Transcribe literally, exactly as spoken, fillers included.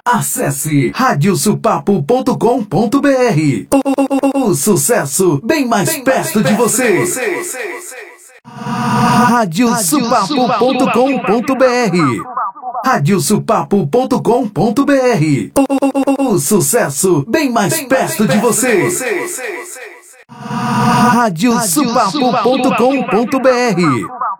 Acesse rádio supapo ponto com ponto br. O, o, o sucesso bem mais bem perto, bem de, perto você. de você. rádio supapo ponto com ponto br. rádio supapo ponto com ponto br. O, o, o sucesso bem mais bem perto, bem de, perto você. de você. rádio supapo ponto com ponto br.